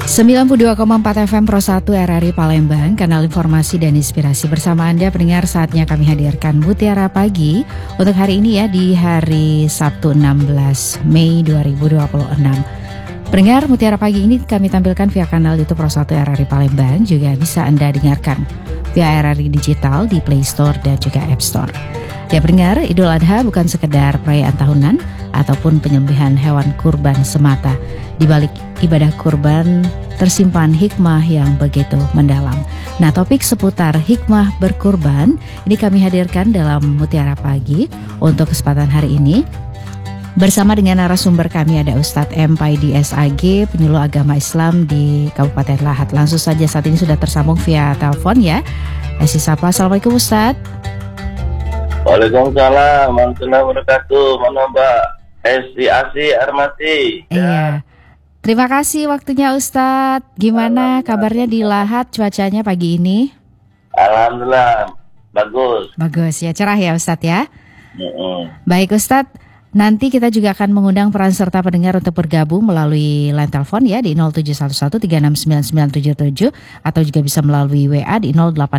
92,4 FM Pro 1 RRI Palembang, kanal informasi dan inspirasi. Bersama Anda pendengar, saatnya kami hadirkan Mutiara Pagi untuk hari ini ya, di hari Sabtu 16 Mei 2026. Pendengar, Mutiara Pagi ini kami tampilkan via kanal YouTube Pro 1 RRI Palembang. Juga bisa Anda dengarkan via RRI Digital di Play Store dan juga App Store. Ya pendengar, Idul Adha bukan sekedar perayaan tahunan ataupun penyembelihan hewan kurban semata. Di balik ibadah kurban tersimpan hikmah yang begitu mendalam. Nah, topik seputar hikmah berkurban ini kami hadirkan dalam Mutiara Pagi untuk kesempatan hari ini. Bersama dengan narasumber kami ada Ustadz M. Paidi SAG, penyuluh agama Islam di Kabupaten Lahat. Langsung saja saat ini sudah tersambung via telepon ya. Sapa. Assalamualaikum Ustadz. Waalaikumsalam warahmatullahi wabarakatuh. Mana Mbak Esi Armati? Iya. Terima kasih waktunya Ustadz. Gimana kabarnya di Lahat, cuacanya pagi ini? Alhamdulillah, bagus. Bagus ya, cerah ya Ustadz ya. Baik Ustadz, nanti kita juga akan mengundang peran serta pendengar untuk bergabung melalui line telepon ya di 0711369977 atau juga bisa melalui WA di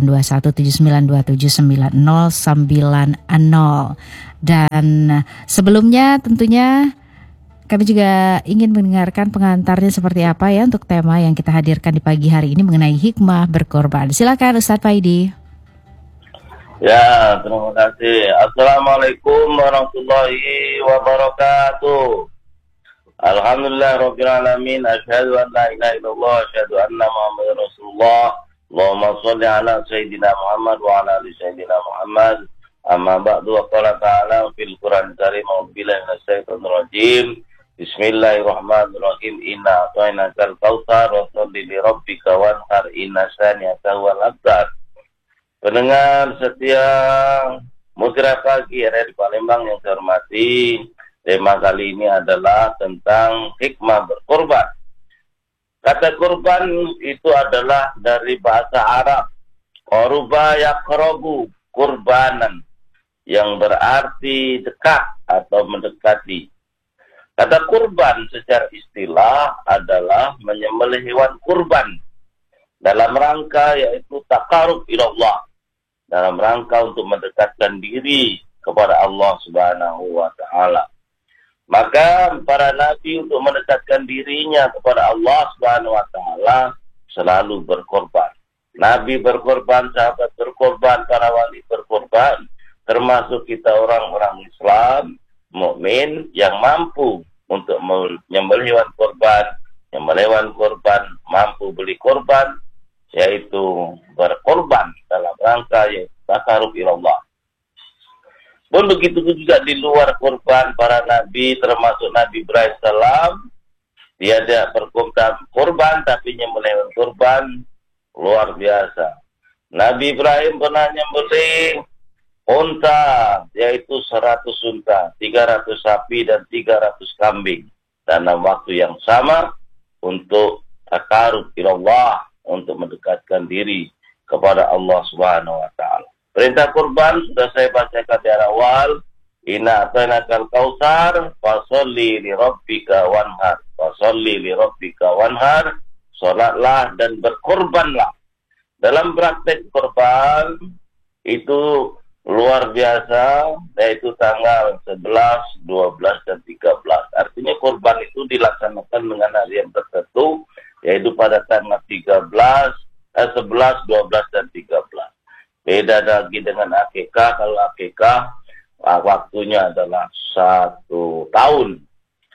082179279090. Dan sebelumnya tentunya kami juga ingin mendengarkan pengantarnya seperti apa ya untuk tema yang kita hadirkan di pagi hari ini mengenai hikmah berkorban. Silakan Ustadz Paidi. Ya, terima kasih. Assalamualaikum warahmatullahi wabarakatuh. Alhamdulillah rabbil alamin. Asyhadu an la ilaha illallah, asyhadu anna Muhammadar Rasulullah. Allahumma shalli ala sayyidina Muhammad wa ala ali sayyidina Muhammad. Amma ba'du, wa qala ta'ala fil Qur'an karim, a'udzu billahi minasy syaithanir rajim. Bismillahirrahmanirrahim. Inna a'tainakal kautsar wa sholli li rabbika wanhar inna syani'aka wal abtar. Pendengar setia Mutiara Pagi RRI Palembang yang saya hormati, tema kali ini adalah tentang hikmah berkorban. Kata korban itu adalah dari bahasa Arab qaruba yaqrabu, kurbanan, yang berarti dekat atau mendekati. Kata kurban secara istilah adalah menyembelih hewan kurban dalam rangka yaitu taqarrub ilallah, dalam rangka untuk mendekatkan diri kepada Allah Subhanahu wa taala. Maka para nabi untuk mendekatkan dirinya kepada Allah Subhanahu wa taala selalu berkorban. Nabi berkorban, sahabat berkorban, para wali berkorban, termasuk kita orang-orang Islam mukmin yang mampu untuk menyembelih hewan kurban, mampu beli korban, yaitu berkorban dalam rangka yaitu taqarrub ilallah. Pun begitu juga di luar korban para nabi, termasuk Nabi Ibrahim salam, dia tidak berkorban tapi nyembelih korban luar biasa. Nabi Ibrahim pernah nyembelih unta, yaitu 100 unta, 300 sapi dan 300 kambing dalam waktu yang sama untuk taqarrub ilallah, untuk mendekatkan diri kepada Allah Subhanahu wa taala. Perintah kurban sudah saya bacakan di awal. Inna a'tainakal kautsar fasholli li rabbika wanhar. Fasholli li rabbika wanhar. Salatlah dan berkorbanlah. Dalam praktek kurban itu luar biasa, yaitu tanggal 11, 12, dan 13. Artinya kurban itu dilaksanakan dengan hari yang tertentu, yaitu pada tanggal 11, 12, dan 13. Beda lagi dengan akikah. Kalau akikah waktunya adalah 1 tahun.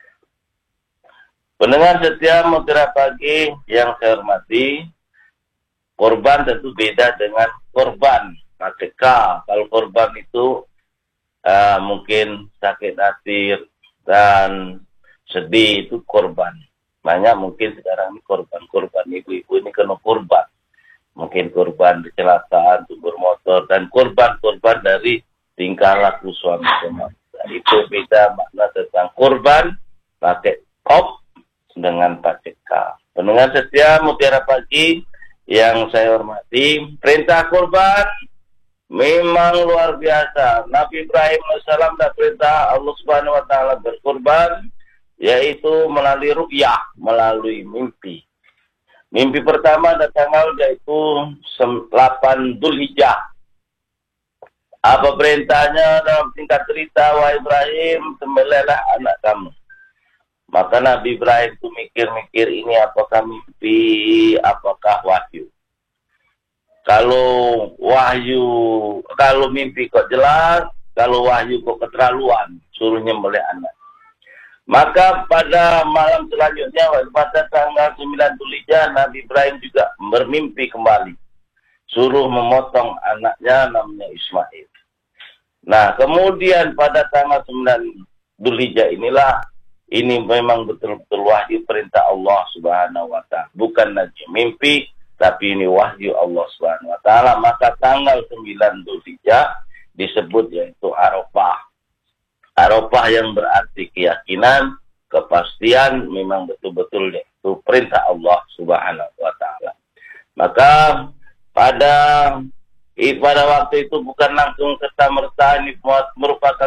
Pendengar setia Mutiara Pagi yang saya hormati, kurban tentu beda dengan korban akikah. Kalau korban itu mungkin sakit hati dan sedih, itu korban. Banyak mungkin sekarang ini korban ibu-ibu ini kena korban. Mungkin korban kecelakaan, tumbur motor, dan korban dari tingkah laku suami istri. Itu beda makna tentang korban pakai kop dengan pakai K. Pendengar setia Mutiara Pagi yang saya hormati, perintah korban memang luar biasa. Nabi Ibrahim AS dan perintah Allah Subhanahu wa taala berkorban, yaitu melalui ru'yah, melalui mimpi. Mimpi pertama ada tanggal yaitu 8 Dzulhijjah. Apa perintahnya dalam tingkat cerita, wahai Ibrahim, sembelihlah anak kamu. Maka Nabi Ibrahim itu mikir-mikir, ini apakah mimpi, apakah wahyu. Kalau mimpi kok jelas, kalau wahyu kok keterlaluan, suruh nyembelih anak. Maka pada malam selanjutnya, pada tanggal 9 Dzulhijjah, Nabi Ibrahim juga bermimpi kembali. Suruh memotong anaknya namanya Ismail. Nah, kemudian pada tanggal 9 Dzulhijjah inilah, ini memang betul-betul wahyu perintah Allah Subhanahu wa Ta'ala. Bukan lagi mimpi, tapi ini wahyu Allah Subhanahu wa Ta'ala. Maka tanggal 9 Dzulhijjah disebut yaitu Arafah. Arafah yang berarti keyakinan, kepastian, memang betul-betul yaitu perintah Allah Subhanahu wa Ta'ala. Maka pada waktu itu bukan langsung serta-merta ini merupakan